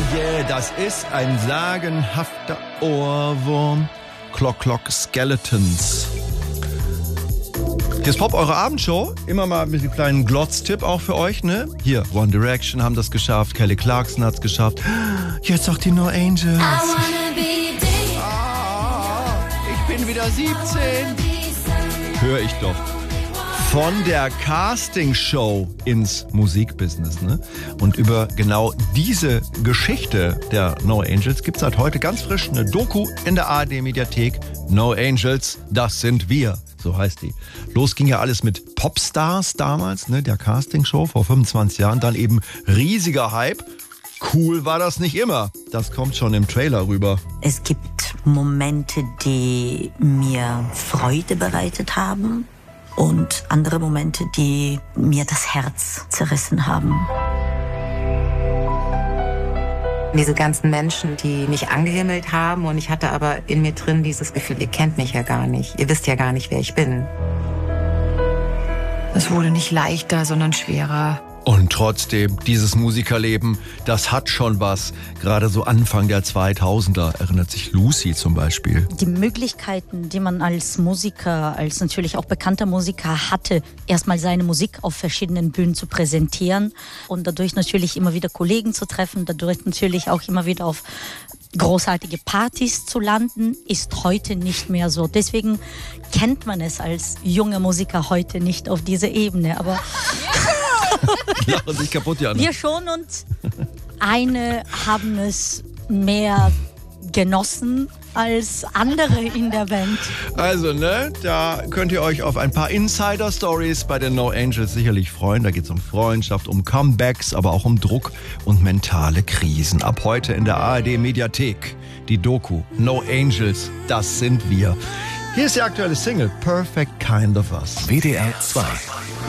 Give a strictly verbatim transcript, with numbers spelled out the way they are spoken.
yeah, das ist ein sagenhafter Ohrwurm. Clock Clock Skeletons. Hier ist Pop, eure Abendshow. Immer mal mit einem kleinen Glotz-Tipp auch für euch, ne? Hier, One Direction haben das geschafft, Kelly Clarkson hat's geschafft. Jetzt auch die No Angels. Ah, ich bin wieder siebzehn. Hör ich doch. Von der Castingshow ins Musikbusiness, ne? Und über genau diese Geschichte der No Angels gibt's seit heute ganz frisch eine Doku in der A R D-Mediathek. No Angels, das sind wir. So heißt die. Los ging ja alles mit Popstars damals, ne? Der Castingshow vor fünfundzwanzig Jahren. Dann eben riesiger Hype. Cool war das nicht immer. Das kommt schon im Trailer rüber. Es gibt Momente, die mir Freude bereitet haben. Und andere Momente, die mir das Herz zerrissen haben. Diese ganzen Menschen, die mich angehimmelt haben, und ich hatte aber in mir drin dieses Gefühl, ihr kennt mich ja gar nicht, ihr wisst ja gar nicht, wer ich bin. Es wurde nicht leichter, sondern schwerer. Und trotzdem, dieses Musikerleben, das hat schon was. Gerade so Anfang der zweitausender erinnert sich Lucy zum Beispiel. Die Möglichkeiten, die man als Musiker, als natürlich auch bekannter Musiker hatte, erstmal seine Musik auf verschiedenen Bühnen zu präsentieren und dadurch natürlich immer wieder Kollegen zu treffen, dadurch natürlich auch immer wieder auf großartige Partys zu landen, ist heute nicht mehr so. Deswegen kennt man es als junger Musiker heute nicht auf dieser Ebene. Aber lachen sich kaputt, Jana. wir schon, und eine haben es mehr genossen als andere in der Band. Also, ne, da könnt ihr euch auf ein paar Insider-Stories bei den No Angels sicherlich freuen. Da geht es um Freundschaft, um Comebacks, aber auch um Druck und mentale Krisen. Ab heute in der A R D-Mediathek die Doku No Angels, das sind wir. Hier ist die aktuelle Single Perfect Kind of Us. W D R zwei.